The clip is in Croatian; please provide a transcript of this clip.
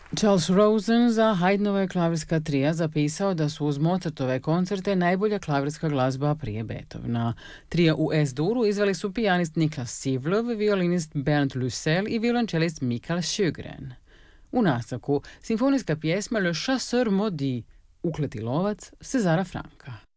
Charles Rosen za Haydnova klavirska trija zapisao da su uz Mozartove koncerte najbolja klavirska glazba prije Beethovena. Trija u S-duru izveli su pijanist Niklas Sivlov, violinist Bernd Lüssel i violončelist Mikael Sjögren. U nastavku simfonijska pjesma Le Chasseur Maudit, Ukleti lovac, Césara Franka.